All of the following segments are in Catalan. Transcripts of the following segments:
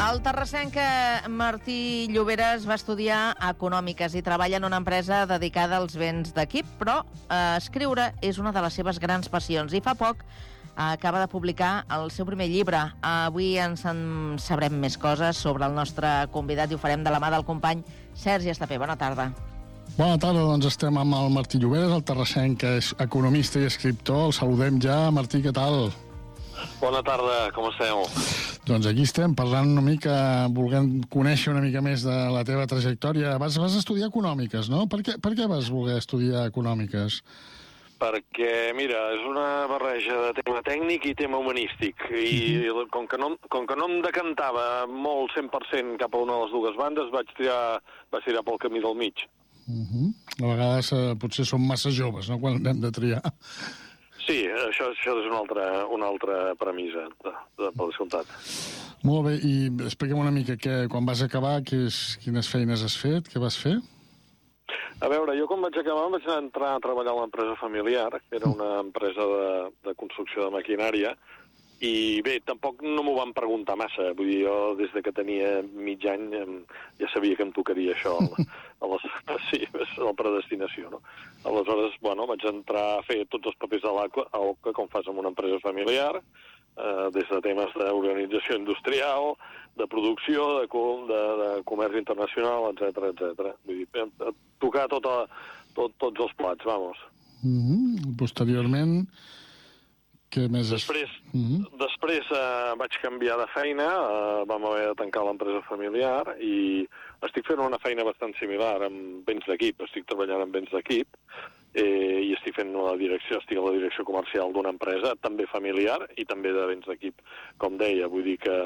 El terrassenc Martí Lloberes va estudiar econòmiques i treballa en una empresa dedicada als béns d'equip, però escriure és una de les seves grans passions i fa poc acaba de publicar el seu primer llibre. Avui ens en sabrem més coses sobre el nostre convidat i ho farem de la mà del company Sergi Estapé. Bona tarda. Bona tarda, doncs estem amb el Martí Lloberes, el terrassenc, que és economista i escriptor. El saludem ja. Martí, què tal? Bona tarda, com esteu? Doncs aquí estem, parlant una mica, volent conèixer una mica més de la teva trajectòria. Vas estudiar econòmiques, no? Per què vas voler estudiar econòmiques? Perquè, mira, és una barreja de tema tècnic i tema humanístic. I com que no em decantava molt 100% cap a una de les dues bandes, vaig tirar pel camí del mig. A vegades potser som massa joves, no?, quan hem de triar. Sí, això és una altra premissa, per descomptat. Molt bé, i explica'm una mica quan vas acabar, quines feines has fet, què vas fer? A veure, jo quan vaig acabar vaig entrar a treballar a l'empresa familiar, que era una empresa de construcció de maquinària, i bé, tampoc no m'ho van preguntar massa. Vull dir, jo des de que tenia mig any ja sabia que em tocaria això. Sí, és la predestinació, no? Aleshores, bueno, vaig entrar a fer tots els papers de l'OCA, com fas en una empresa familiar, des de temes d'organització industrial, de producció, de comerç internacional, etc. Vull dir, tocar tots els plats, vamos. Posteriorment, què més? Després vaig canviar de feina, vam haver de tancar l'empresa familiar i estic fent una feina bastant similar amb béns d'equip. Estic treballant amb béns d'equip i estic a la direcció comercial d'una empresa, també familiar i també de béns d'equip, com deia. Vull dir que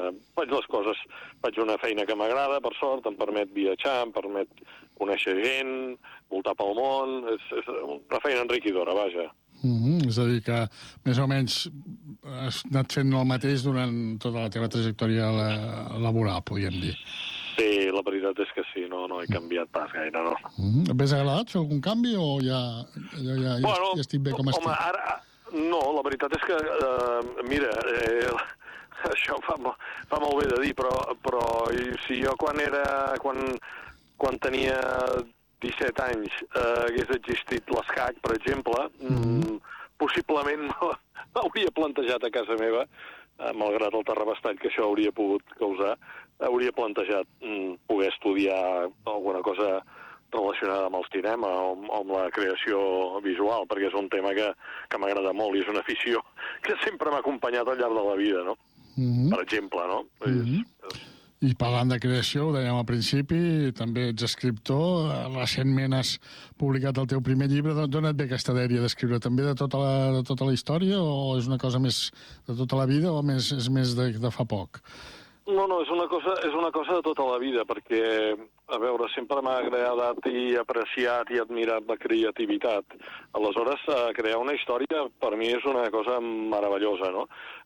faig una feina que m'agrada, per sort, em permet viatjar, em permet conèixer gent, voltar pel món. És una feina enriquidora, vaja. És a dir, que més o menys has anat fent el mateix durant tota la teva trajectòria laboral, podríem dir. Sí, la veritat és que sí, no he canviat pas gaire, no. Et hauria agradat fer algun canvi o ja estic bé com estic? Home, ara... No, la veritat és que, mira, això fa molt bé de dir, però si jo quan tenia 17 anys hagués existit l'escac, per exemple, possiblement m'hauria plantejat a casa meva, malgrat el terrabastall que això hauria pogut causar, hauria plantejat poder estudiar alguna cosa relacionada amb el cinema o amb la creació visual, perquè és un tema que m'agrada molt i és una afició que sempre m'ha acompanyat al llarg de la vida, no? Per exemple, no? I parlant de creació, ho dèiem al principi, també ets escriptor, recentment has publicat el teu primer llibre. D'on et ve aquesta dèria d'escriure? També de tota la història o és una cosa més de tota la vida o és més de fa poc? No, és una cosa de tota la vida, perquè, a veure, sempre m'ha agradat i apreciat i admirat la creativitat. Aleshores, crear una història per mi és una cosa meravellosa, no?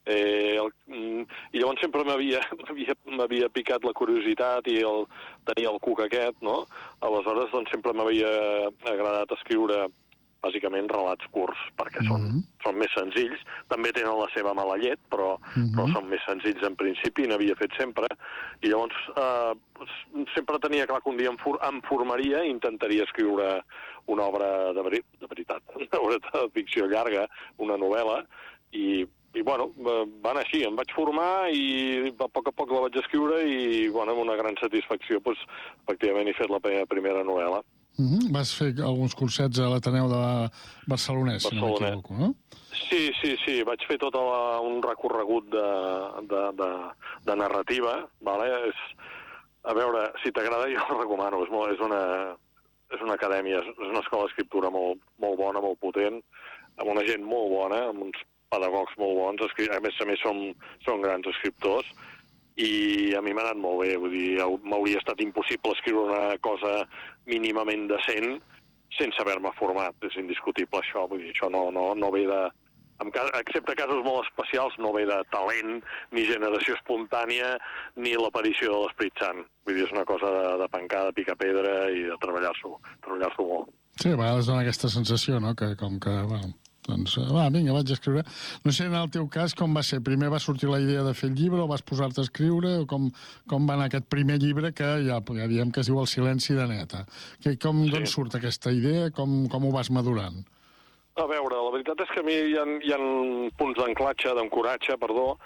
I llavors sempre m'havia picat la curiositat i tenir el cuc aquest, no? Aleshores, doncs sempre m'havia agradat escriure bàsicament relats curts, perquè són més senzills. També tenen la seva mala llet, però són més senzills en principi, n'havia fet sempre. I llavors sempre tenia clar que un dia em formaria i intentaria escriure una obra de veritat, una obra de ficció llarga, una novel·la, i bueno, va anar així, em vaig formar i a poc la vaig escriure i, bueno, amb una gran satisfacció, doncs, efectivament he fet la primera novel·la. Vas fer alguns cursets a l'Ateneu de Barcelonès, si no m'equivoco, no? Sí, vaig fer tot un recorregut de narrativa, vale? A veure, si t'agrada jo ho recomano, és una acadèmia, és una escola d'escriptura molt bona, molt potent, amb una gent molt bona, amb uns pedagogs molt bons, a més són grans escriptors, i a mi m'ha anat molt bé, vull dir, m'hauria estat impossible escriure una cosa mínimament decent sense haver-me format, és indiscutible això, vull dir, això no ve de... Excepte casos molt especials, no ve de talent, ni generació espontània, ni l'aparició de l'Esperit Sant. Vull dir, és una cosa de pencar, de picar pedra i de treballar-s'ho molt. Sí, a vegades dona aquesta sensació, no?, que com que, bueno, Doncs, vinga, vaig a escriure. No sé, en el teu cas, com va ser? Primer va sortir la idea de fer el llibre o vas posar-te a escriure? O com va anar aquest primer llibre que ja diem que es diu El silenci de Neta? D'on surt aquesta idea? Com ho vas madurant? A veure, la veritat és que a mi hi ha punts d'anclatge, d'encoratge, perdó,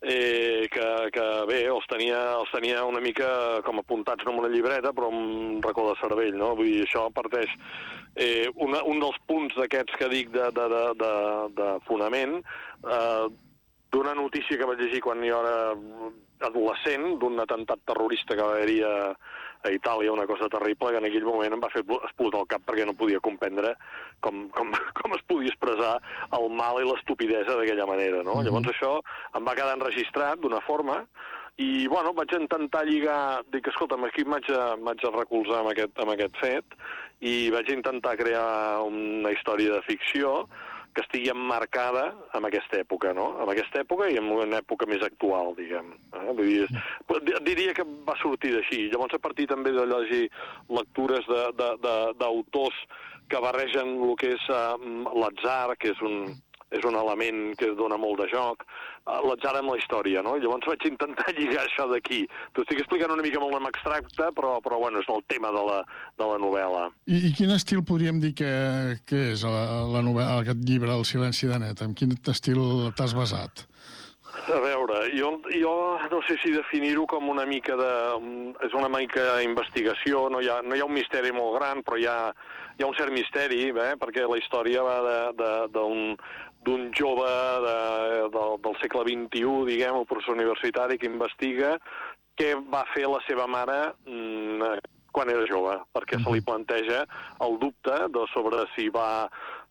que bé, els tenia una mica com apuntats en una llibreta, però amb un racó de cervell, no? Vull dir, això parteix... un dels punts d'aquests que dic de fonament, d'una notícia que vaig llegir quan jo era adolescent, d'un atemptat terrorista que va haver-hi a Itàlia, una cosa terrible, que en aquell moment em va fer explotar el cap perquè no podia comprendre com es podia expressar el mal i l'estupidesa d'aquella manera, no? Llavors això em va quedar enregistrat d'una forma i, bueno, vaig intentar lligar, dic, escolta'm, aquí m'haig de recolzar amb aquest fet i vaig intentar crear una història de ficció que estigui emmarcada en aquesta època, no? En aquesta època i en una època més actual, diguem. Vull dir, diria que va sortir d'així. Llavors, a partir també de llegir lectures d'autors que barregen el que és l'atzar, que és un element que dona molt de joc, l'atzar amb la història, no? Llavors vaig intentar lligar això d'aquí. T'ho estic explicant una mica molt en abstracte, però bueno, és el tema de la novel·la. I quin estil podríem dir que és la novel·la, aquest llibre, El silenci de Neta? En quin estil t'has basat? A veure, jo no sé si definir-ho com una mica és una mica investigació, no hi ha un misteri molt gran, però hi ha un cert misteri, perquè la història va d'un jove del segle XXI, diguem, un professor universitari que investiga què va fer la seva mare quan era jove, perquè se li planteja el dubte sobre si va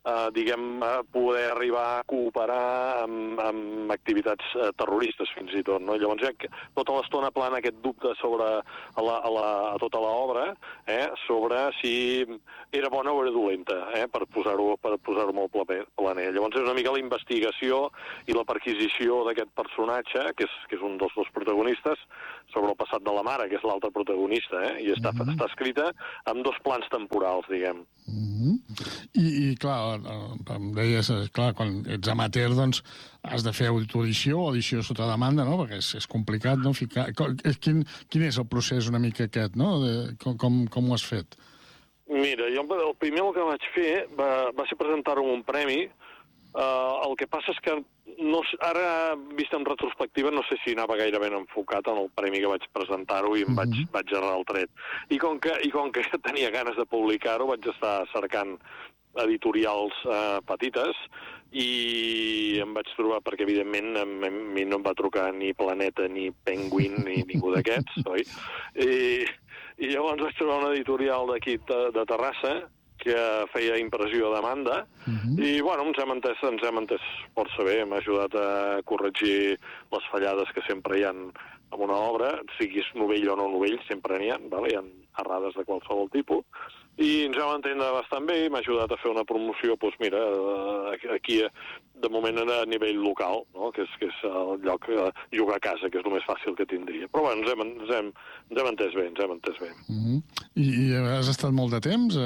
poder arribar a cooperar amb activitats terroristes, fins i tot, no? Llavors, tota l'estona plana aquest dubte sobre a tota l'obra, sobre si era bona o era dolenta, per posar-ho molt planer. Llavors, és una mica la investigació i la perquisició d'aquest personatge, que és un dels dos protagonistes, sobre el passat de la mare, que és l'altre protagonista, i està escrita amb dos plans temporals, diguem. I clar, em deies, clar, quan ets amateur, doncs has de fer audició o audició sota demanda, no? Perquè és complicat, no? Quin és el procés una mica aquest, no? Com ho has fet? Mira, jo el primer que vaig fer va ser presentar-ho en un premi. El que passa és que ara, vist en retrospectiva, no sé si anava gaire ben enfocat en el premi que vaig presentar-ho i em vaig errar el tret. I com que tenia ganes de publicar-ho, vaig estar cercant editorials petites i em vaig trobar, perquè evidentment a mi no em va trucar ni Planeta, ni Penguin, ni ningú d'aquests, oi? I llavors vaig trobar una editorial d'aquí de Terrassa que feia impressió a demanda i, bueno, ens hem entès força bé, m'ha ajudat a corregir les fallades que sempre hi ha en una obra, siguis novell o no novell, sempre n'hi ha, hi ha errades de qualsevol tipus, i ens vam entendre bastant bé i m'ha ajudat a fer una promoció, doncs mira, aquí de moment a nivell local, no? que és el lloc jugar a casa, que és el més fàcil que tindria. Però bueno, ens hem entès bé, I has estat molt de temps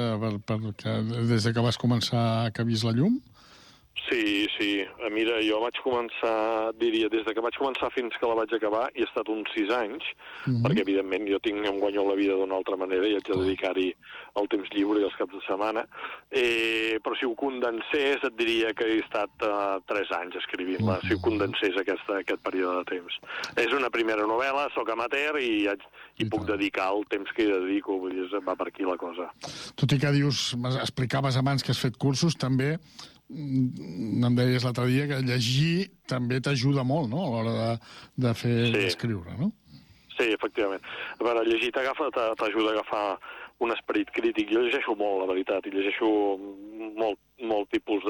des que vas començar que ha vist la llum? Sí. Mira, jo vaig començar, diria, des que vaig començar fins que la vaig acabar, i he estat uns 6 anys, perquè, evidentment, em guanyo la vida d'una altra manera i haig de dedicar-hi el temps lliure i els caps de setmana. Però si ho condensés, et diria que he estat 3 anys escrivint-la, si ho condensés aquest període de temps. És una primera novel·la, soc amateur i puc dedicar el temps que hi dedico, vull dir, va per aquí la cosa. Tot i que dius, explicaves abans que has fet cursos, també em deies l'altre dia que llegir també t'ajuda molt, no?, a l'hora d'escriure, no? Sí, efectivament. A veure, llegir t'ajuda a agafar un esperit crític. Jo llegeixo molt, la veritat, i llegeixo molts tipus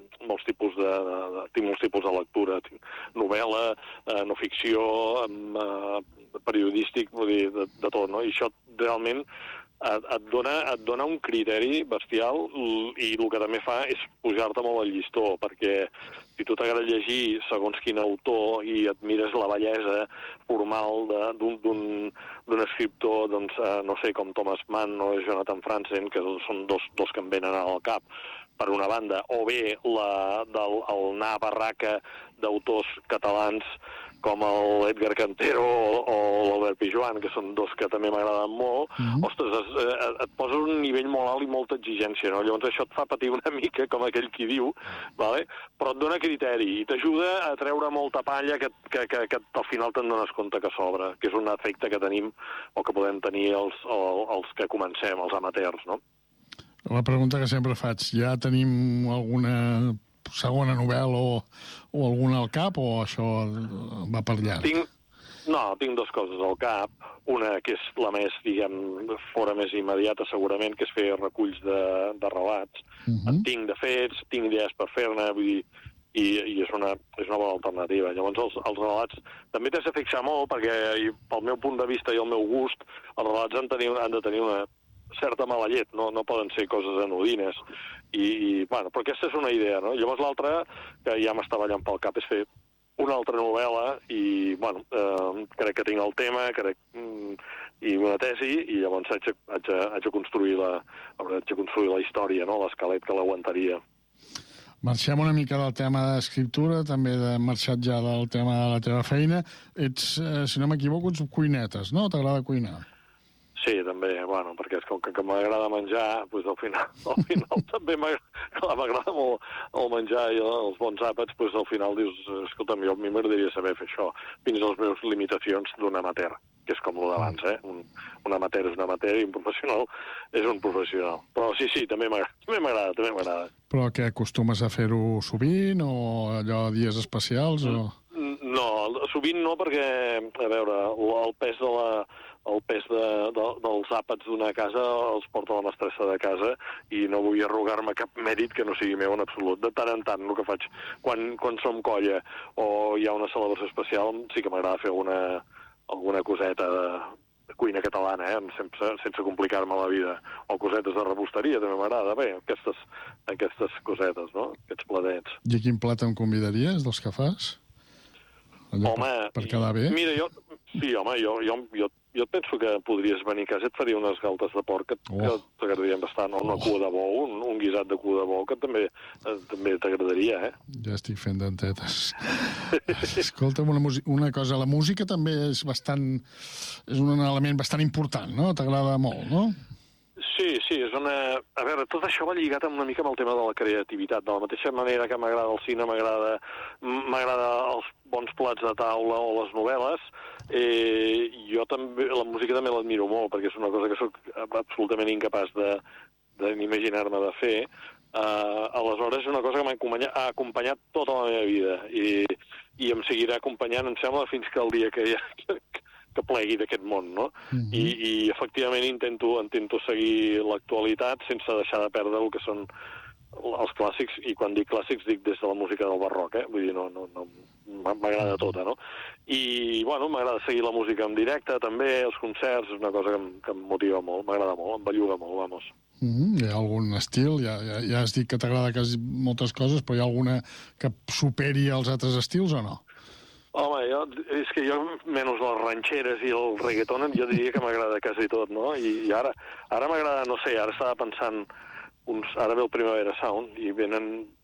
de lectura. Novel·la, no ficció, periodístic, vull dir, de tot, no? I això realment et dona un criteri bestial i el que també fa és pujar-te molt el llistó, perquè si tu t'agrada llegir segons quin autor i et mires la bellesa formal d'un escriptor, doncs, no sé, com Thomas Mann o Jonathan Franzen, que són dos que em venen al cap, per una banda, o bé el anar a barraca d'autors catalans com l'Edgar Cantero o l'Albert Pijoan, que són dos que també m'agraden molt, ostres, et poses un nivell molt alt i molta exigència, no? Llavors això et fa patir una mica, com aquell qui diu, vale? Però et dona criteri i t'ajuda a treure molta palla que al final te'n dones compte que sobra, que és un efecte que tenim o que podem tenir els que comencem, els amateurs, no? La pregunta que sempre faig, ja tenim alguna segona novel·la o alguna al cap, o això va per llarg? Tinc dues coses al cap. Una, que és la més, diguem, fora més immediata, segurament, que és fer reculls de relats. En tinc de fets, tinc idees per fer-ne, vull dir, i és una bona alternativa. Llavors, els relats també t'has de fixar molt, perquè pel meu punt de vista i el meu gust, els relats han de tenir una certa mala llet, no poden ser coses anodines. Bueno, però aquesta és una idea, no? Llavors l'altra, que ja m'està ballant pel cap, és fer una altra novel·la i, bueno, crec que tinc el tema, i una tesi, i llavors haig de construir la història, no? L'esquelet que l'aguantaria. Marxem una mica del tema d'escriptura, també hem marxat ja del tema de la teva feina. Ets, si no m'equivoco, ets cuinetes, no? T'agrada cuinar? Sí, també, bueno, perquè és com que m'agrada menjar, doncs al final també m'agrada molt el menjar i els bons àpats, doncs al final dius, escolta'm, jo a mi m'agradaria saber fer això, fins a les meves limitacions d'un amateur, que és com el d'abans, un amateur és un amateur i un professional és un professional. Però sí, també m'agrada. Però què, acostumes a fer-ho sovint o allò dies especials o...? No, sovint no, perquè, a veure, el pes dels àpats d'una casa els porta la mestressa de casa i no vull arrogar-me cap mèrit que no sigui meu en absolut. De tant en tant, el que faig quan som colla o hi ha una celebració especial, sí que m'agrada fer alguna coseta de cuina catalana, sense complicar-me la vida. O cosetes de rebosteria, també m'agrada. Bé, aquestes cosetes, no? Aquests platets. I a quin plat em convidaries, dels que fas? Allò per quedar bé? Mira, jo et penso que podries venir a casa i et faria unes galtes de porc que t'agradarien bastant, o una cua de bou, un guisat de cua de bou, que també t'agradaria, Ja estic fent dentetes. Escolta'm, una cosa, la música també és un element bastant important, no? T'agrada molt, no? Sí, és una... A veure, tot això va lligat una mica amb el tema de la creativitat. De la mateixa manera que m'agrada el cine, m'agrada els bons plats de taula o les novel·les, jo també, la música també l'admiro molt, perquè és una cosa que soc absolutament incapaç d'imaginar-me de fer. Aleshores, és una cosa que m'ha acompanyat tota la meva vida i em seguirà acompanyant, em sembla, fins que el dia que plegui d'aquest món, no? I efectivament intento seguir l'actualitat sense deixar de perdre el que són els clàssics, i quan dic clàssics dic des de la música del barroc, vull dir, no m'agrada tota, no? I, bueno, m'agrada seguir la música en directe, també, els concerts, és una cosa que em motiva molt, m'agrada molt, em belluga molt, vamos. Hi ha algun estil? Ja has dit que t'agrada quasi moltes coses, però hi ha alguna que superi els altres estils o no? Home, és que jo, menys les ranxeres i el reggaeton, jo diria que m'agrada quasi tot, no? I ara m'agrada, no sé, ara estava pensant, ara ve el Primavera Sound, i ve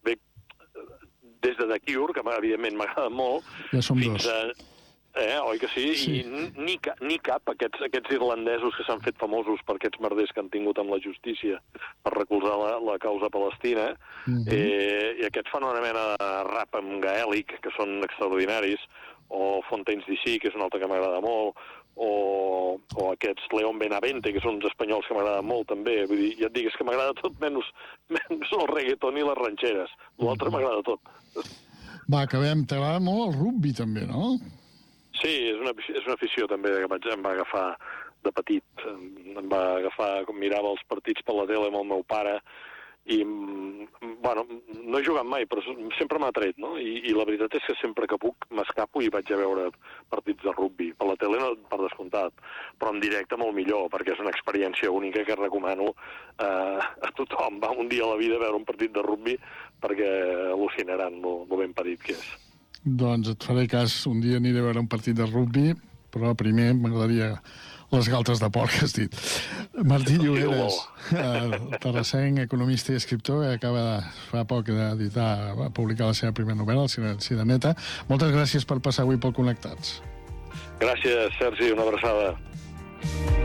des de The Cure, que evidentment m'agrada molt, ja som dos. Oi que sí? I ni cap, aquests irlandesos que s'han fet famosos per aquests merders que han tingut amb la justícia per recolzar la causa palestina, i aquests fan una mena de rap en gaèlic, que són extraordinaris, o Fontaines DC, que és un altre que m'agrada molt, o aquests León Benavente, que són uns espanyols que m'agraden molt, també. Vull dir, ja et dic, és que m'agrada tot menys el reggaeton i les ranxeres. L'altre m'agrada tot. Va, acabem. T'agrada molt el rugby, també, no? Sí, és una afició també que em va agafar de petit. Em va agafar, com mirava els partits per la tele amb el meu pare, i, bueno, no he jugat mai, però sempre m'ha atret, no? I la veritat és que sempre que puc m'escapo i vaig a veure partits de rugby per la la tele, no, per descomptat, però en directe molt millor, perquè és una experiència única que recomano a tothom. Va un dia a la vida a veure un partit de rugby perquè al·lucinaran lo ben parit que és. Doncs et faré cas, un dia aniré a veure un partit de rugby, però primer m'agradaria les galtes de porc, has dit. Martí Lloberes, terrassenc, economista i escriptor, que acaba fa poc d'editar, va publicar la seva primera novel·la, El Sireneta. Moltes gràcies per passar avui pel Connectats. Gràcies, Sergi, una abraçada.